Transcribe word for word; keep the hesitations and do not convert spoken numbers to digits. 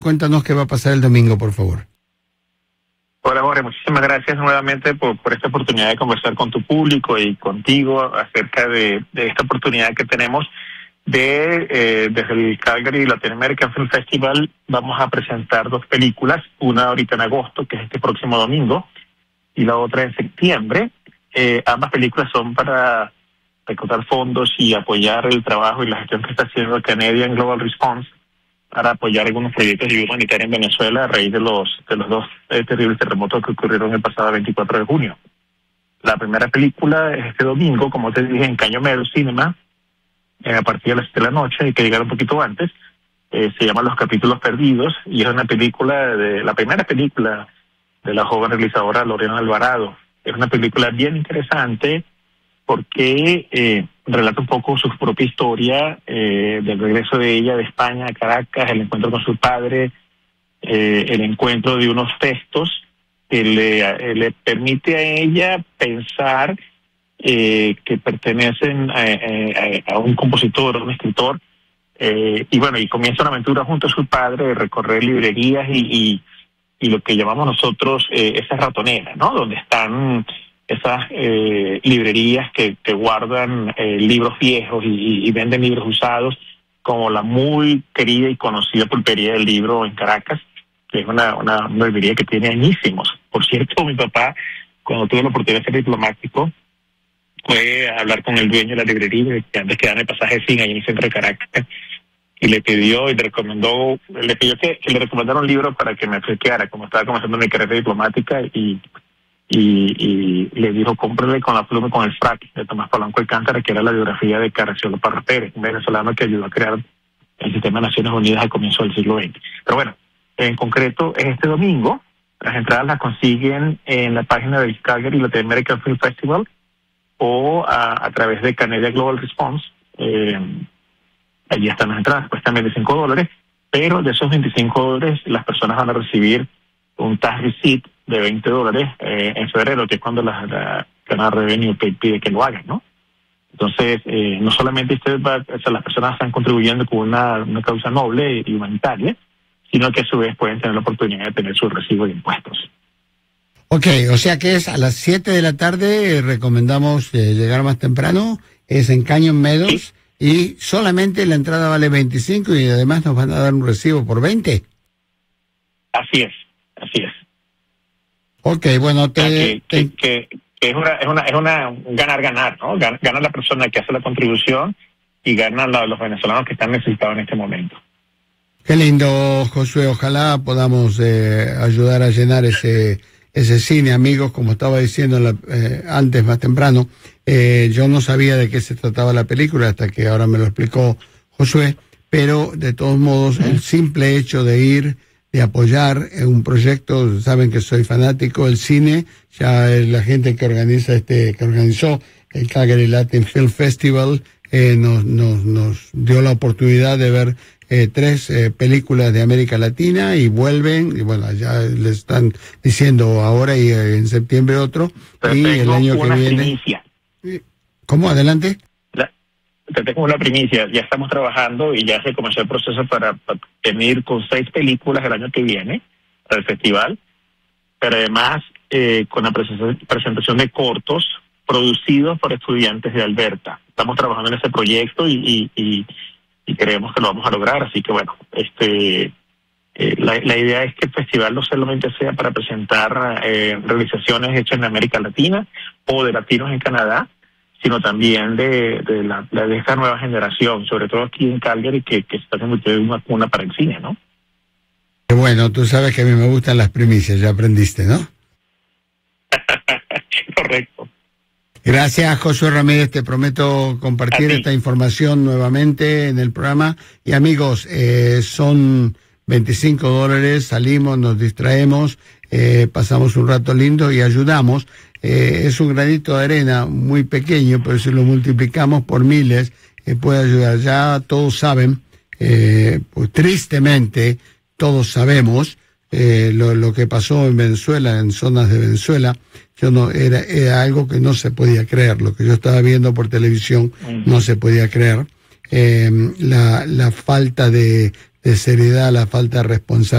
Cuéntanos qué va a pasar el domingo, por favor. Hola Jorge, muchísimas gracias nuevamente por, por esta oportunidad de conversar con tu público y contigo acerca de, de esta oportunidad que tenemos de, eh, desde el Calgary Latin American Film Festival. Vamos a presentar dos películas, una ahorita en agosto, que es este próximo domingo, y la otra en septiembre. Eh, ambas películas son para recaudar fondos y apoyar el trabajo y la gestión que está haciendo el Canadian Global Response para apoyar algunos proyectos de ayuda humanitaria en Venezuela a raíz de los de los dos eh, terribles terremotos que ocurrieron el pasado veinticuatro de junio. La primera película es este domingo, como te dije, en Caño Meadows Cinema, eh, a partir de las siete de la noche, hay que llegar un poquito antes. Eh, se llama Los Capítulos Perdidos y es una película, de la primera película de la joven realizadora Lorena Alvarado. Es una película bien interesante porque eh, relata un poco su propia historia, eh, del regreso de ella de España a Caracas, el encuentro con su padre, eh, el encuentro de unos textos que le, eh, le permite a ella pensar eh, que pertenecen a, a, a un compositor, a un escritor, eh, y bueno, y comienza una aventura junto a su padre de recorrer librerías y, y, y lo que llamamos nosotros eh, esas ratoneras, ¿no? Donde están esas eh, librerías que, que guardan eh, libros viejos y, y venden libros usados, como la muy querida y conocida Pulpería del Libro en Caracas, que es una, una, una librería que tiene añísimos. Por cierto, mi papá, cuando tuve la oportunidad de ser diplomático, fue a hablar con el dueño de la librería, que antes quedaba en el pasaje cien, ahí en el centro de Caracas, y le pidió y le recomendó, le pidió que, que le recomendara un libro para que me explicara, como estaba comenzando mi carrera diplomática, y Y, y le dijo, cómprele con la pluma y con el frac de Tomás Polanco Alcántara, que era la biografía de Carraciolo Parra Pérez, un venezolano que ayudó a crear el sistema de Naciones Unidas al comienzo del siglo veinte. Pero bueno, en concreto, es este domingo. Las entradas las consiguen en la página del Calgary Latin American Film Festival o a, a través de Canadian Global Response. Eh, allí están las entradas, cuestan veinticinco dólares, pero de esos veinticinco dólares las personas van a recibir un tax receipt de veinte dólares eh, en febrero, que es cuando la, la Canada Revenue pide que lo hagan, ¿no? Entonces, eh, no solamente usted va, o sea, las personas están contribuyendo con una, una causa noble y humanitaria, sino que a su vez pueden tener la oportunidad de tener su recibo de impuestos. Ok, o sea que es a las siete de la tarde, eh, recomendamos eh, llegar más temprano, es en Caño Meadows, sí. Y solamente la entrada vale veinticinco y además nos van a dar un recibo por veinte. Así es, así es. Ok, bueno, te... Que, te... que, que, que es una es una es una ganar-ganar, ¿no? Gana, gana la persona que hace la contribución y ganan la, los venezolanos que están necesitados en este momento. Qué lindo, Josué. Ojalá podamos eh, ayudar a llenar ese ese cine, amigos. Como estaba diciendo la, eh, antes, más temprano, eh, yo no sabía de qué se trataba la película hasta que ahora me lo explicó Josué, pero de todos modos, el simple hecho de ir, de apoyar un proyecto, saben que soy fanático del cine, ya la gente que organiza este, que organizó el Calgary Latin Film Festival, eh, nos, nos, nos dio la oportunidad de ver eh, tres eh, películas de América Latina y vuelven, y bueno, ya les están diciendo ahora y eh, en septiembre otro, Pero y el año que viene. Primicia. ¿Cómo? Adelante. Te tengo una primicia, ya estamos trabajando y ya se comenzó el proceso para, para venir con seis películas el año que viene para el festival, pero además eh, con la presentación de cortos producidos por estudiantes de Alberta. Estamos trabajando en ese proyecto y, y, y, y creemos que lo vamos a lograr, así que bueno, este eh, la, la idea es que el festival no solamente sea para presentar eh, realizaciones hechas en América Latina o de latinos en Canadá, sino también de, de, la, de esta nueva generación, sobre todo aquí en Calgary, que, que se está convirtiendo en una cuna para el cine, ¿no? Bueno, tú sabes que a mí me gustan las primicias, ya aprendiste, ¿no? Correcto. Gracias, Josué Ramírez, te prometo compartir esta información nuevamente en el programa. Y amigos, eh, son veinticinco dólares, salimos, nos distraemos, eh, pasamos un rato lindo y ayudamos. Eh, es un granito de arena muy pequeño, pero si lo multiplicamos por miles, eh, puede ayudar. Ya todos saben, eh, pues tristemente, todos sabemos eh, lo, lo que pasó en Venezuela, en zonas de Venezuela. Yo no era, era algo que no se podía creer. Lo que yo estaba viendo por televisión no se podía creer. Eh, la, la falta de, de seriedad, la falta de responsabilidad.